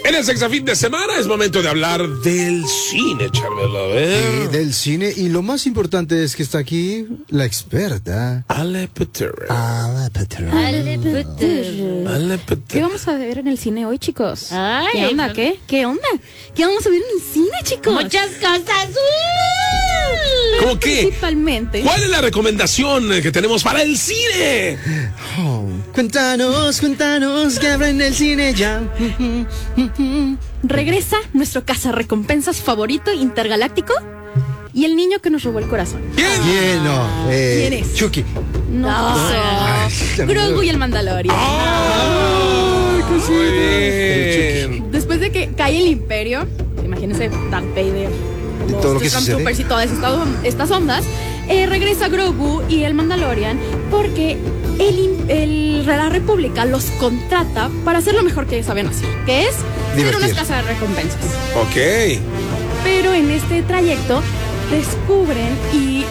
En el sexta fin de semana es momento de hablar del cine, Charbel. Del cine, y lo más importante es que está aquí la experta Ale Peter. ¿Qué vamos a ver en el cine hoy, chicos? Ay, ¿Qué onda? ¿Qué onda? ¿Qué vamos a ver en el cine, chicos? Muchas cosas. ¿Cómo qué? Principalmente. ¿Cuál es la recomendación que tenemos para el cine? Cuéntanos que habrá en el cine ya. Regresa nuestro cazarrecompensas favorito intergaláctico y el niño que nos robó el corazón. ¿Quién? ¿Quién es? Chucky. No. Grogu y el Mandalorian. ¡Ay, qué bien! Después de que cae el Imperio, imagínense Darth Vader, Y todo lo que sucede. Stormtroopers y todas estas ondas, regresa Grogu y el Mandalorian porque la República los contrata para hacer lo mejor que saben hacer, que es ser unas casas de recompensas. Ok. Pero en este trayecto descubren y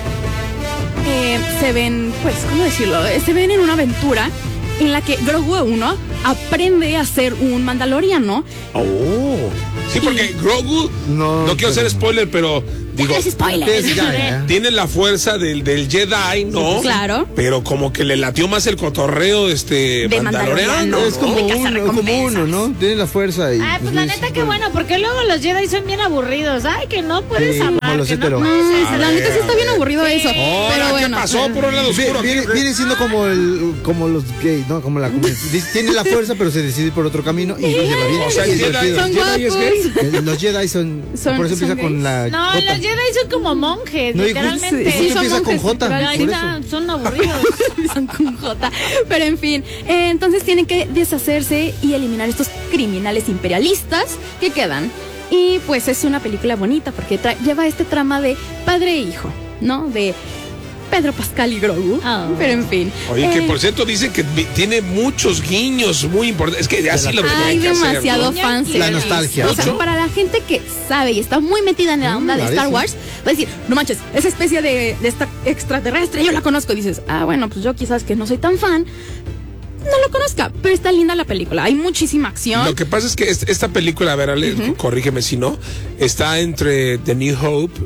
se ven, pues, ¿cómo decirlo? Se ven en una aventura en la que Grogu 1 aprende a ser un mandaloriano. Oh. Sí, porque Grogu, no quiero hacer spoiler, pero digo, Es spoiler. tiene la fuerza del Jedi, ¿no? Claro. Pero como que le latió más el cotorreo de Mandaloriano. Es como uno, ¿no? Tiene la fuerza y... Ay, pues la neta, qué bueno, porque luego los Jedi son bien aburridos. Ay, que no puedes Sí, amar. como los que no hetero. puedes La neta sí está bien aburrido eso. Pero ¿Qué bueno. pasó por un lado oscuro? Viene siendo como los gays, ¿no? Como tiene la fuerza, pero se decide por otro camino y lo lleva bien. O sea, Es el divertido. Son Jedi es gay. guapos. Los Jedi son por eso empieza son con la No, J. los Jedi son como monjes, No, literalmente. sí, son empieza con monjes, J. literal. Ay, por no, eso. son aburridos. Son con J. Pero en fin, entonces tienen que deshacerse y eliminar estos criminales imperialistas que quedan. Y pues es una película bonita porque lleva este trama de padre e hijo, ¿no? De Pedro Pascal y Grogu. Oh. Pero en fin. Oye, que por cierto dicen que tiene muchos guiños muy importantes. Es que así lo Hay tienen que hacer, demasiado ¿no? fans. La nostalgia. O sea, para la gente que sabe y está muy metida en la onda de Star Wars, va a decir, no manches, esa especie de esta extraterrestre, yo la conozco. Y dices, bueno, pues yo quizás que no soy tan fan, no lo conozca, pero está linda la película. Hay muchísima acción. Lo que pasa es que esta película, a ver, Ale, corrígeme si no, está entre The New Hope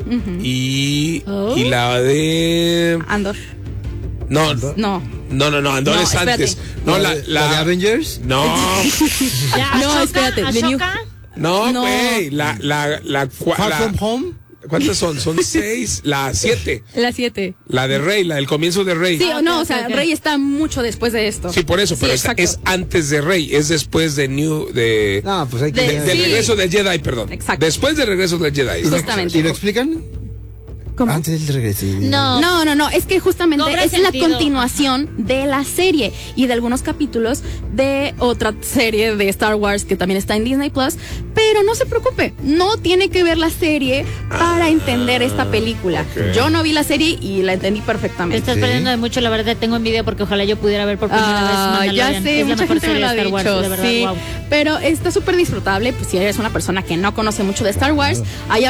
y la de... Andor. No, Andor es espérate. antes. No, ¿La de Avengers? No, Ya, No, Ashoka, espérate, The New- Ashoka. no, No. güey. Far From Home. ¿Cuántas son? Son 6, la 7. La 7. La de Rey, la del comienzo de Rey. Sí, no, o ok, sea, ok. Rey está mucho después de esto. Sí, por eso, Sí, pero exacto. es antes de Rey, es después de No, pues hay que... del Sí. regreso del Jedi, perdón. Exacto. Después del regreso del Jedi. Justamente. ¿Y lo explican? ¿Cómo? Antes del regreso. No, es que justamente Cobra es sentido. la continuación de la serie y de algunos capítulos de otra serie de Star Wars que también está en Disney Plus, pero no se preocupe, no tiene que ver la serie para entender esta película. ok. Yo no vi la serie y la entendí Te perfectamente. estás perdiendo de mucho, la verdad. Tengo envidia porque ojalá yo pudiera ver por primera vez Ya Mandalorian. sé, Es la mucha mejor gente me serie lo ha de Star Wars, dicho, de verdad, sí, wow. pero está súper disfrutable, pues si eres una persona que no conoce mucho de Star Wars, hay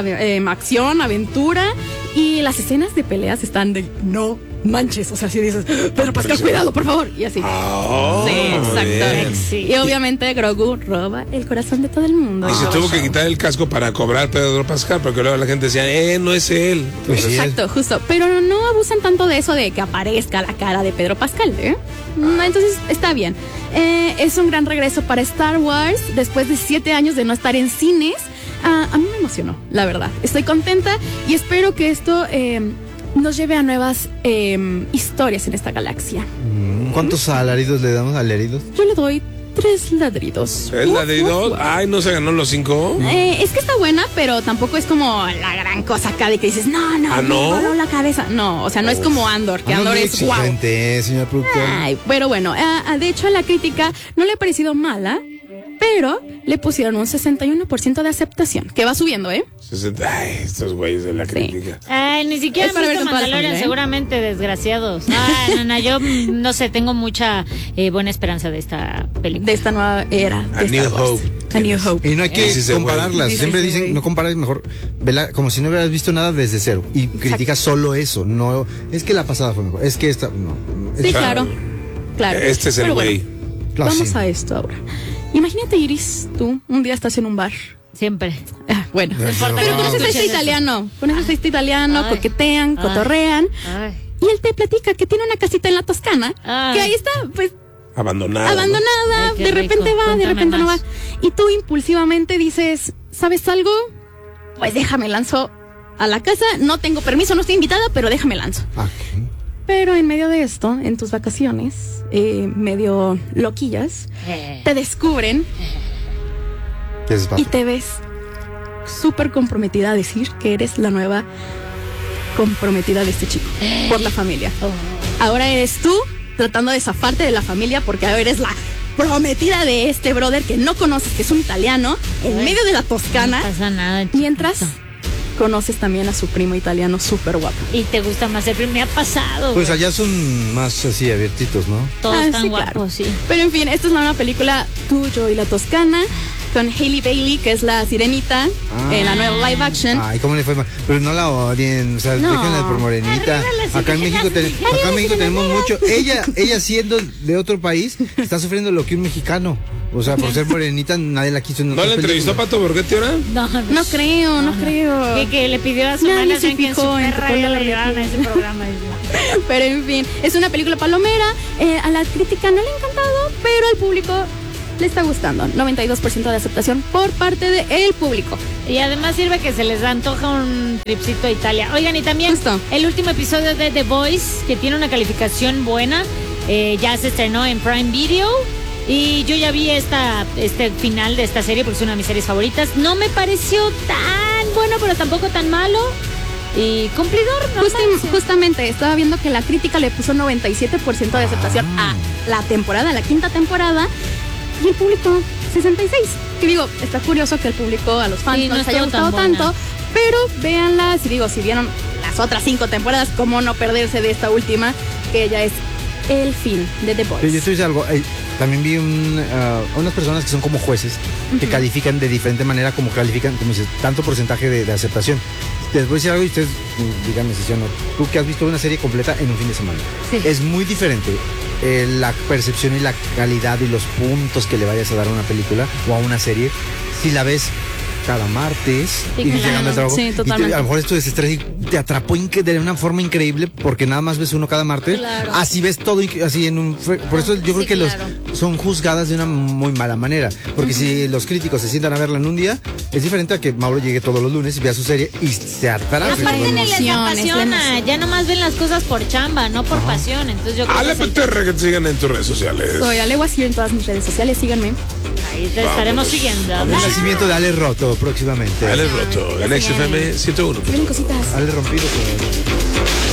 acción, aventura, y las escenas de peleas están de no manches, o sea, si dices, Pedro Pascal, cuidado, por favor, y así. Oh, Sí, exacto. Sí. Y obviamente Grogu roba el corazón de todo el mundo. Y se tuvo que quitar el casco para cobrar Pedro Pascal, porque luego la gente decía, no es él. Pues sí, Exacto, justo. Pero no abusan tanto de eso de que aparezca la cara de Pedro Pascal, ¿eh? No, entonces está bien. Es un gran regreso para Star Wars después de 7 años de no estar en cines. A mí me emocionó, la verdad. Estoy contenta y espero que esto nos lleve a nuevas historias en esta galaxia. ¿Cuántos alaridos le damos? ¿Alaridos? Yo le doy 3 ladridos. ¿Es la de dos? Ay, no se ganó los 5. Es que está buena, pero tampoco es como la gran cosa acá de que dices, no, ¿Ah, me no? voló la cabeza. No, o sea, no es como Andor, que Andor muy es guau. exigente, señor productor. Ay, pero bueno, de hecho a la crítica no le ha parecido mala, pero le pusieron un 61% de aceptación, que va subiendo, ¿eh? Ay, estos güeyes de la crítica. Ay, ni siquiera Es para han ver visto con toda la Mandalorian, familia, ¿eh? seguramente desgraciados. Ay, no, yo no sé, tengo mucha buena esperanza de esta película. De esta nueva era. A de New Star Wars. Hope. A New Hope. Y no hay que Ese es el compararlas. güey. Siempre Ese es el dicen, güey. no compares, mejor vela como si no hubieras visto nada desde cero. Y criticas solo eso. No, es que la pasada fue mejor. Es que esta, no. Sí, claro. Claro. Este es el Pero bueno, güey. Claro, vamos sí. a esto ahora. Imagínate, Iris, tú un día estás en un bar. Siempre. Bueno, No importa pero que conoces a este italiano. Conoces a este italiano, Ay. coquetean, Ay. cotorrean. Ay. Y él te platica que tiene una casita en la Toscana. Ay. Que ahí está, pues, Abandonada. abandonada. Ay, qué De repente rico. va, de Cuéntame repente no va. más. Y tú impulsivamente dices, ¿sabes algo? Pues déjame lanzo a la casa. No tengo permiso, no estoy invitada, pero déjame lanzo. Ah, Pero en medio de esto, en tus vacaciones, medio loquillas, te descubren ¿qué es y te ves súper comprometida a decir que eres la nueva comprometida de este chico por la familia. Ahora eres tú tratando de zafarte de la familia porque ahora eres la prometida de este brother que no conoces, que es un italiano, en Ay. medio de la Toscana, No pasa nada. mientras chiquito. conoces también a su primo italiano súper guapo. Y te gusta más el primer. Me ha pasado. Pues güey. allá son más así abiertitos, ¿no? Todos Ah, tan sí, guapos, claro. sí. Pero en fin, esta es la nueva película Tú, yo y la Toscana, con Hailey Bailey, que es la sirenita, en la nueva live action. Ay, ¿cómo le fue mal? Pero no la odien, o sea, No. déjenla por morenita. Arriba las Acá en México, sirenas. acá en México tenemos mucho. Ella siendo de otro país, está sufriendo lo que un mexicano. O sea, por ser morenita, nadie la quiso en ¿No otras la entrevistó películas. Pato Borghetti ahora? No, No creo, no creo. Que le pidió a su Nadie hermana se que en su fijó en tu perra ya color la de llevaron a piel. ese programa. dice. Pero en fin, es una película palomera. A la crítica no le ha encantado, pero al público le está gustando. 92% de aceptación por parte del público. Y además sirve que se les antoja un tripcito a Italia. Oigan, y también Justo. el último episodio de The Voice, que tiene una calificación buena, ya se estrenó en Prime Video. Y yo ya vi este final de esta serie porque es una de mis series favoritas. No me pareció tan bueno, pero tampoco tan malo. Y cumplidor, ¿no? Justamente, estaba viendo que la crítica le puso 97% de aceptación a la temporada, a la quinta temporada, y el público 66%. Que digo, está curioso que el público, a los fans, Sí, no no les haya estuvo tan gustado buena. tanto, pero véanla, si vieron las otras 5 temporadas, cómo no perderse de esta última, que ya es el fin de The Pero yo Boys. estoy diciendo algo. También vi unas personas que son como jueces que califican de diferente manera, como califican, como dices, tanto porcentaje de aceptación. Les voy a decir algo y ustedes díganme si sí o no. Tú que has visto una serie completa en un fin de semana. Sí. Es muy diferente la percepción y la calidad y los puntos que le vayas a dar a una película o a una serie si la ves cada martes Sí, y claro. llegando al trabajo. Sí, Y totalmente. a lo mejor esto desestresa y te atrapó de una forma increíble porque nada más ves uno cada martes. Claro. Así ves todo así en un. Por eso yo creo Sí, que claro. son juzgadas de una muy mala manera. Porque si los críticos se sientan a verla en un día, es diferente a que Mauro llegue todos los lunes y vea su serie y se atrape. Aparte todos los de lunes. Les emoción, apasiona. es la emoción. Ya nomás ven las cosas por chamba, no por pasión. Entonces yo creo Ale que PTR, que te sigan en tus redes sociales. Soy Ale Guasir en todas mis redes sociales, síganme. ahí te estaremos siguiendo. El nacimiento de Ale Roto próximamente. Ale Roto, en XFM 101. Miren cositas. Ale Rompido. pues.